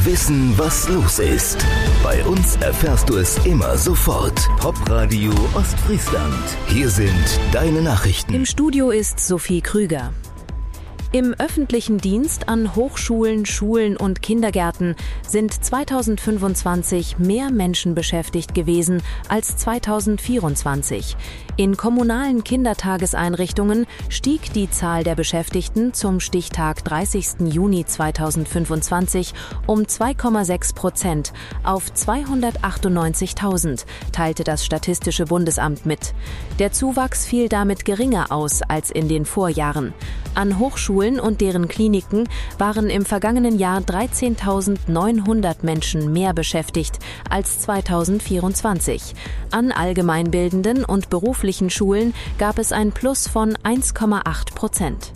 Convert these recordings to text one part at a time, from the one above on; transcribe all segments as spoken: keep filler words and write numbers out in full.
Wissen, was los ist. Bei uns erfährst du es immer sofort. Popradio Ostfriesland. Hier sind deine Nachrichten. Im Studio ist Sophie Krüger. Im öffentlichen Dienst an Hochschulen, Schulen und Kindergärten sind zweitausendfünfundzwanzig mehr Menschen beschäftigt gewesen als zweitausendvierundzwanzig. In kommunalen Kindertageseinrichtungen stieg die Zahl der Beschäftigten zum Stichtag dreißigsten Juni zweitausendfünfundzwanzig um zwei Komma sechs Prozent auf zweihundertachtundneunzigtausend, teilte das Statistische Bundesamt mit. Der Zuwachs fiel damit geringer aus als in den Vorjahren. An Hochschulen und deren Kliniken waren im vergangenen Jahr dreizehntausendneunhundert Menschen mehr beschäftigt als zweitausendvierundzwanzig. An allgemeinbildenden und beruflichen Schulen gab es ein Plus von eins Komma acht Prozent.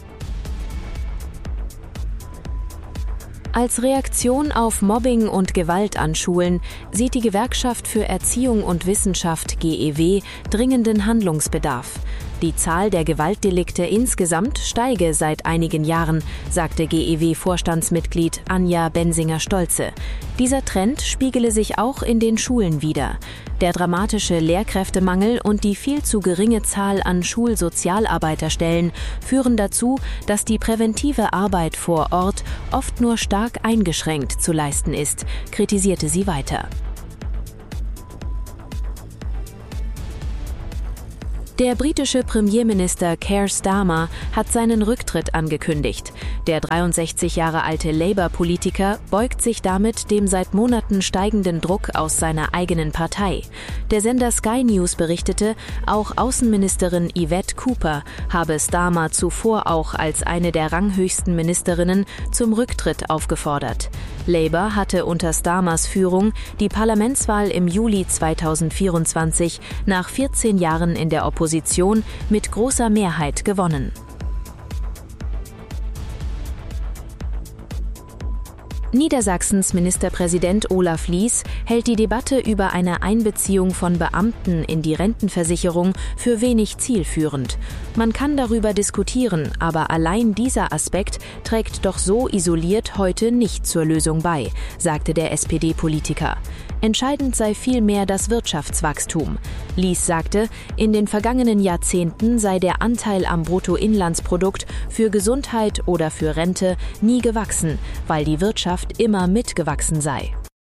Als Reaktion auf Mobbing und Gewalt an Schulen sieht die Gewerkschaft für Erziehung und Wissenschaft G E W dringenden Handlungsbedarf. Die Zahl der Gewaltdelikte insgesamt steige seit einigen Jahren, sagte G E W-Vorstandsmitglied Anja Bensinger-Stolze. Dieser Trend spiegele sich auch in den Schulen wider. Der dramatische Lehrkräftemangel und die viel zu geringe Zahl an Schulsozialarbeiterstellen führen dazu, dass die präventive Arbeit vor Ort oft nur stark eingeschränkt zu leisten ist, kritisierte sie weiter. Der britische Premierminister Keir Starmer hat seinen Rücktritt angekündigt. Der dreiundsechzig Jahre alte Labour-Politiker beugt sich damit dem seit Monaten steigenden Druck aus seiner eigenen Partei. Der Sender Sky News berichtete, auch Außenministerin Yvette Cooper habe Starmer zuvor auch als eine der ranghöchsten Ministerinnen zum Rücktritt aufgefordert. Labour hatte unter Starmers Führung die Parlamentswahl im Juli zweitausendvierundzwanzig nach vierzehn Jahren in der Opposition mit großer Mehrheit gewonnen. Niedersachsens Ministerpräsident Olaf Lies hält die Debatte über eine Einbeziehung von Beamten in die Rentenversicherung für wenig zielführend. Man kann darüber diskutieren, aber allein dieser Aspekt trägt doch so isoliert heute nicht zur Lösung bei, sagte der S P D-Politiker. Entscheidend sei vielmehr das Wirtschaftswachstum. Lies sagte, in den vergangenen Jahrzehnten sei der Anteil am Bruttoinlandsprodukt für Gesundheit oder für Rente nie gewachsen, weil die Wirtschaft immer mitgewachsen sei.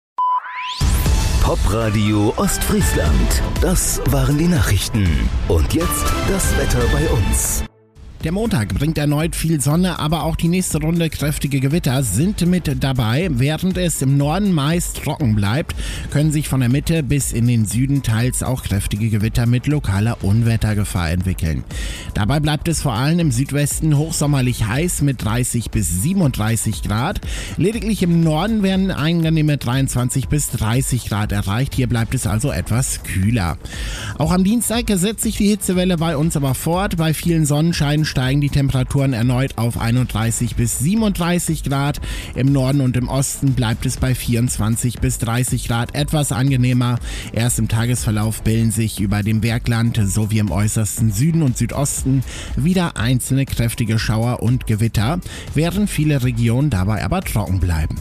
Popradio Ostfriesland. Das waren die Nachrichten. Und jetzt das Wetter bei uns. Der Montag bringt erneut viel Sonne, aber auch die nächste Runde kräftige Gewitter sind mit dabei. Während es im Norden meist trocken bleibt, können sich von der Mitte bis in den Süden teils auch kräftige Gewitter mit lokaler Unwettergefahr entwickeln. Dabei bleibt es vor allem im Südwesten hochsommerlich heiß mit dreißig bis siebenunddreißig Grad. Lediglich im Norden werden angenehme dreiundzwanzig bis dreißig Grad erreicht. Hier bleibt es also etwas kühler. Auch am Dienstag setzt sich die Hitzewelle bei uns aber fort. Bei vielen Sonnenscheinen steigen die Temperaturen erneut auf einunddreißig bis siebenunddreißig Grad. Im Norden und im Osten bleibt es bei vierundzwanzig bis dreißig Grad etwas angenehmer. Erst im Tagesverlauf bilden sich über dem Bergland sowie im äußersten Süden und Südosten wieder einzelne kräftige Schauer und Gewitter, während viele Regionen dabei aber trocken bleiben.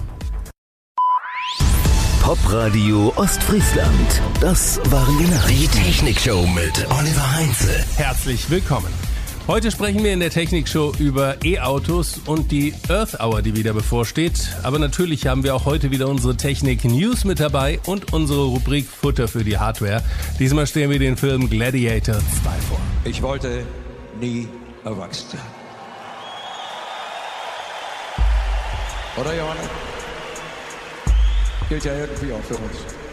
Popradio Ostfriesland. Das waren die Nachrichten. Die Technikshow mit Oliver Heinze. Herzlich willkommen. Heute sprechen wir in der Technikshow über E-Autos und die Earth Hour, die wieder bevorsteht. Aber natürlich haben wir auch heute wieder unsere Technik-News mit dabei und unsere Rubrik Futter für die Hardware. Diesmal stellen wir den Film Gladiator zwei vor. Ich wollte nie erwachsen sein. Oder, Johanna? Gilt ja irgendwie auch für uns.